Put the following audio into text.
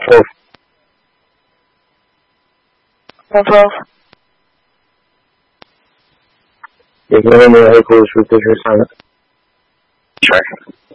12. 112. You can hear me equals with this assignment. Sure.